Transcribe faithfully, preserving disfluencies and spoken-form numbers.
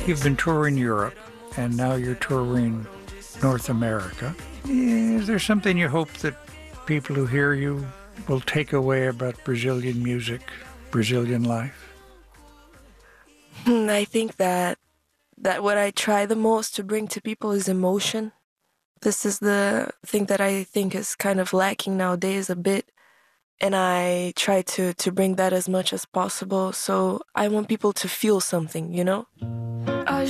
You've been touring Europe, and now you're touring North America. Is there something you hope that people who hear you will take away about Brazilian music, Brazilian life? I think that that what I try the most to bring to people is emotion. This is the thing that I think is kind of lacking nowadays a bit. And I try to, to bring that as much as possible. So I want people to feel something, you know?